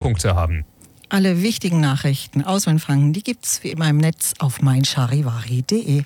Punkte haben. Alle wichtigen Nachrichten aus Franken, die gibt's wie immer im Netz auf meincharivari.de.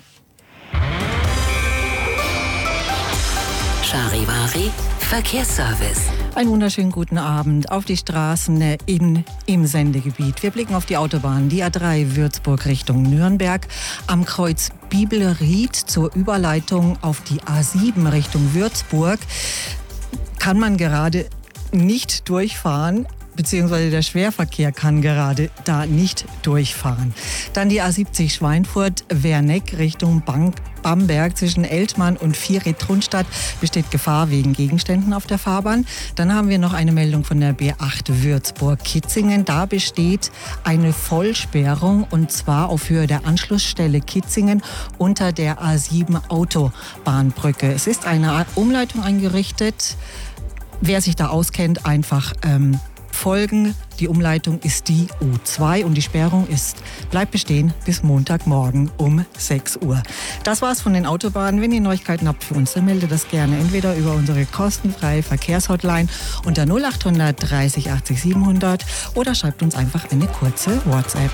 Charivari Verkehrsservice. Einen wunderschönen guten Abend auf die Straßen im Sendegebiet. Wir blicken auf die Autobahn, die A3 Würzburg Richtung Nürnberg, am Kreuz Bibelried zur Überleitung auf die A7 Richtung Würzburg. Kann man gerade nicht durchfahren, beziehungsweise der Schwerverkehr kann gerade da nicht durchfahren. Dann die A70 Schweinfurt-Werneck Richtung Bamberg zwischen Eltmann und Vieret-Trunstadt besteht Gefahr wegen Gegenständen auf der Fahrbahn. Dann haben wir noch eine Meldung von der B8 Würzburg-Kitzingen. Da besteht eine Vollsperrung und zwar auf Höhe der Anschlussstelle Kitzingen unter der A7 Autobahnbrücke. Es ist eine Umleitung eingerichtet. Wer sich da auskennt, einfach folgen. Die Umleitung ist die U2 und die Sperrung bleibt bestehen bis Montagmorgen um 6 Uhr. Das war's von den Autobahnen. Wenn ihr Neuigkeiten habt für uns, dann meldet das gerne entweder über unsere kostenfreie Verkehrshotline unter 0800 30 80 700 oder schreibt uns einfach eine kurze WhatsApp.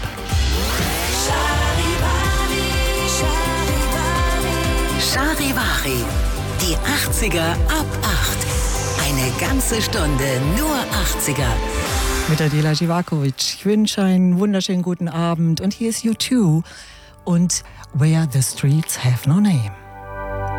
Charivari, die 80er ab 8. Eine ganze Stunde nur 80er. Mit Adela Živaković. Ich wünsche einen wunderschönen guten Abend. Und hier ist U2 und Where the Streets Have No Name.